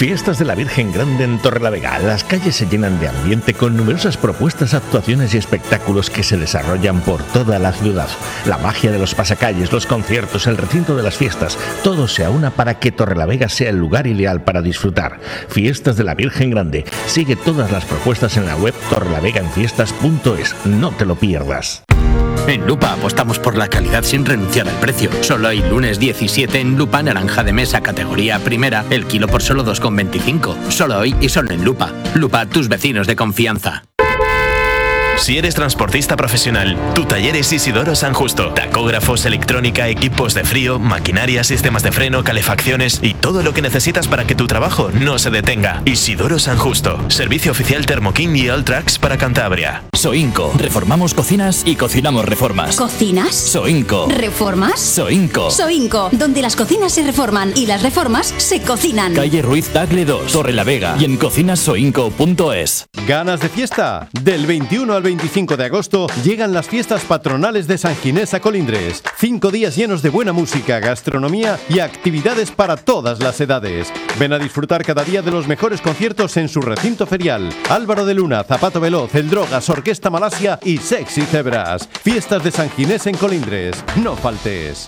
Fiestas de la Virgen Grande en Torrelavega. Las calles se llenan de ambiente con numerosas propuestas, actuaciones y espectáculos que se desarrollan por toda la ciudad. La magia de los pasacalles, los conciertos, el recinto de las fiestas, todo se aúna para que Torrelavega sea el lugar ideal para disfrutar. Fiestas de la Virgen Grande. Sigue todas las propuestas en la web torrelavegaenfiestas.es. No te lo pierdas. En Lupa apostamos por la calidad sin renunciar al precio. Solo hoy, lunes 17, en Lupa, naranja de mesa categoría primera, el kilo por solo 2,25. Solo hoy y solo en Lupa. Lupa, tus vecinos de confianza. Si eres transportista profesional, tu taller es Isidoro San Justo. Tacógrafos, electrónica, equipos de frío, maquinaria, sistemas de freno, calefacciones y todo lo que necesitas para que tu trabajo no se detenga. Isidoro San Justo. Servicio oficial Thermo King y Alltrax para Cantabria. Soinco. Reformamos cocinas y cocinamos reformas. ¿Cocinas? Soinco. ¿Reformas? Soinco. Soinco, donde las cocinas se reforman y las reformas se cocinan. Calle Ruiz Tagle 2, Torrelavega y en cocinasoinco.es. ¿Ganas de fiesta? Del 21 al 25 de agosto llegan las fiestas patronales de San Ginés a Colindres. 5 días llenos de buena música, gastronomía y actividades para todas las edades. Ven a disfrutar cada día de los mejores conciertos en su recinto ferial. Álvaro de Luna, Zapato Veloz, El Drogas, Orquesta Malasia y Sexy Cebras. Fiestas de San Ginés en Colindres. No faltes.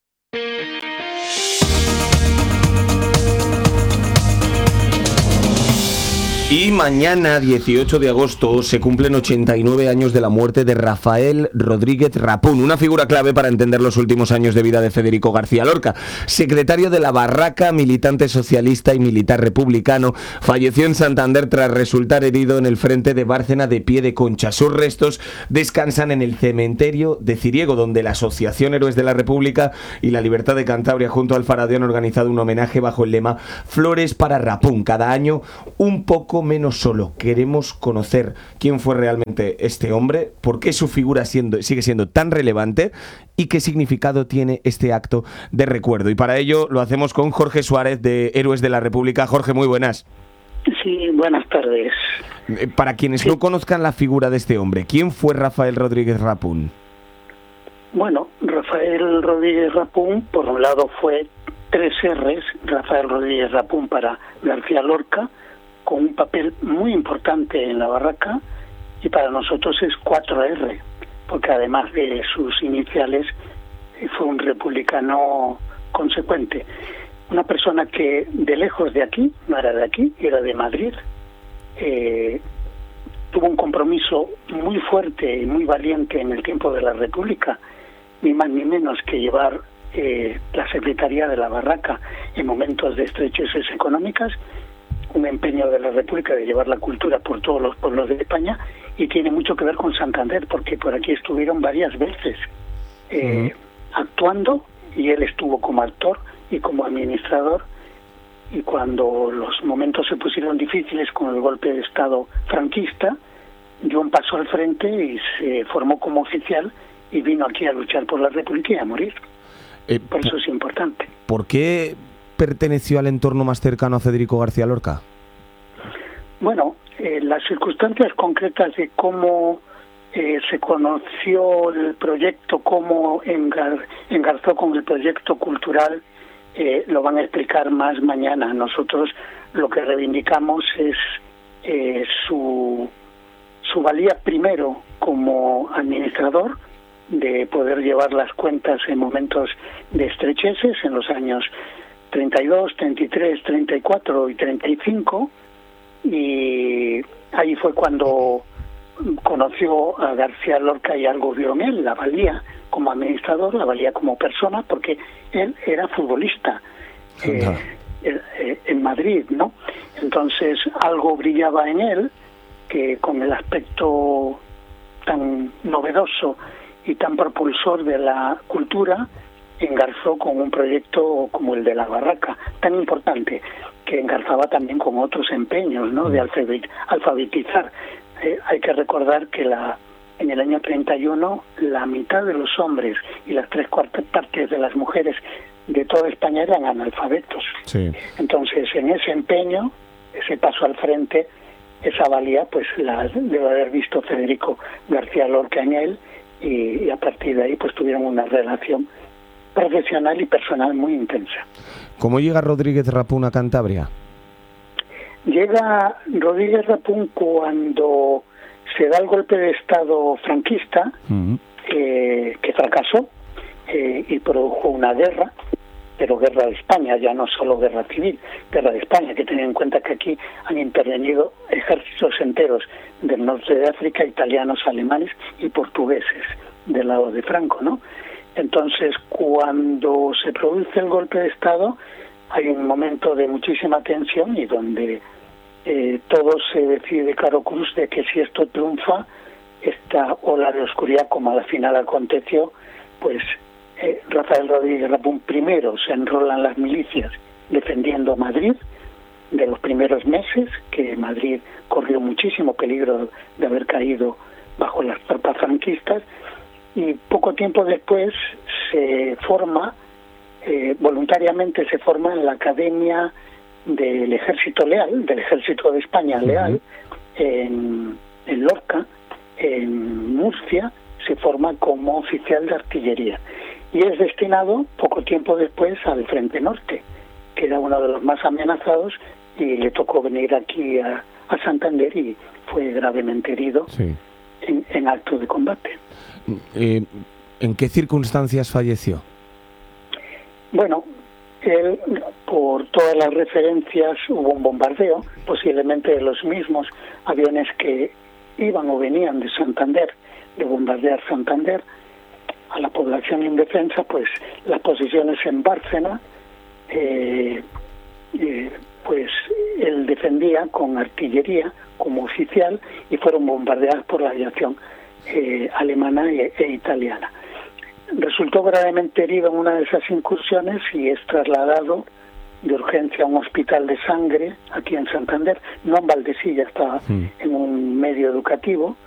Y mañana, 18 de agosto, se cumplen 89 años de la muerte de Rafael Rodríguez Rapún, una figura clave para entender los últimos años de vida de Federico García Lorca. Secretario de la Barraca, militante socialista y militar republicano, falleció en Santander tras resultar herido en el frente de Bárcena de Pie de Concha. Sus restos descansan en el cementerio de Ciriego, donde la Asociación Héroes de la República y la Libertad de Cantabria junto al Farade han organizado un homenaje bajo el lema Flores para Rapún. Cada año un poco menos solo. Queremos conocer quién fue realmente este hombre, por qué su figura sigue siendo tan relevante y qué significado tiene este acto de recuerdo. Y para ello lo hacemos con Jorge Suárez de Héroes de la República. Jorge, muy buenas. Sí, buenas tardes. Para quienes no conozcan la figura de este hombre, ¿quién fue Rafael Rodríguez Rapún? Bueno, Rafael Rodríguez Rapún, por un lado, fue 3 R's, Rafael Rodríguez Rapún para García Lorca, con un papel muy importante en la Barraca, y para nosotros es 4R, porque además de sus iniciales fue un republicano consecuente. Una persona que de lejos de aquí, no era de aquí, era de Madrid, tuvo un compromiso muy fuerte y muy valiente en el tiempo de la República, ni más ni menos que llevar la Secretaría de la Barraca en momentos de estrecheces económicas, un empeño de la República de llevar la cultura por todos los pueblos de España, y tiene mucho que ver con Santander, porque por aquí estuvieron varias veces actuando, y él estuvo como actor y como administrador, y cuando los momentos se pusieron difíciles con el golpe de Estado franquista, John pasó al frente y se formó como oficial y vino aquí a luchar por la República y a morir. Por eso es importante. ¿Por qué perteneció al entorno más cercano a Federico García Lorca? Bueno, las circunstancias concretas de cómo se conoció el proyecto, cómo engarzó con el proyecto cultural, lo van a explicar más mañana. Nosotros lo que reivindicamos es su valía primero como administrador, de poder llevar las cuentas en momentos de estrecheces en los años 32, 33, 34 y 35, y ahí fue cuando conoció a García Lorca y algo vio en él, la valía como administrador, la valía como persona, porque él era futbolista en Madrid, ¿no? Entonces algo brillaba en él, que con el aspecto tan novedoso y tan propulsor de la cultura, engarzó con un proyecto como el de la Barraca, tan importante, que engarzaba también con otros empeños, ¿no?, de alfabetizar. Hay que recordar que en el año 31 la mitad de los hombres y las 3/4 partes de las mujeres de toda España eran analfabetos. Sí. Entonces, en ese empeño, ese paso al frente, esa valía, pues la debe haber visto Federico García Lorca en él, y a partir de ahí pues tuvieron una relación profesional y personal muy intensa. ¿Cómo llega Rodríguez Rapún a Cantabria? Llega Rodríguez Rapún cuando se da el golpe de Estado franquista, que fracasó y produjo una guerra, pero guerra de España, ya no solo guerra civil, guerra de España, que tener en cuenta que aquí han intervenido ejércitos enteros del norte de África, italianos, alemanes y portugueses, del lado de Franco, ¿no? Entonces, cuando se produce el golpe de Estado, hay un momento de muchísima tensión y donde todo se decide claro cruz de que si esto triunfa, esta ola de oscuridad, como al final aconteció, pues Rafael Rodríguez Rapún primero se enrola en las milicias defendiendo Madrid, de los primeros meses, que Madrid corrió muchísimo peligro de haber caído bajo las tropas franquistas, y poco tiempo después se forma, voluntariamente se forma en la Academia del Ejército Leal, del Ejército de España Leal, en Lorca, en Murcia, se forma como oficial de artillería y es destinado poco tiempo después al Frente Norte, que era uno de los más amenazados, y le tocó venir aquí a Santander y fue gravemente herido en acto de combate. ¿En qué circunstancias falleció? Bueno, él, por todas las referencias, hubo un bombardeo, posiblemente de los mismos aviones que iban o venían de Santander, de bombardear Santander. A la población indefensa, pues las posiciones en Bárcena, pues él defendía con artillería como oficial y fueron bombardeadas por la aviación alemana e italiana. Resultó gravemente herido en una de esas incursiones y es trasladado de urgencia a un hospital de sangre aquí en Santander, no en Valdesilla, estaba en un medio educativo,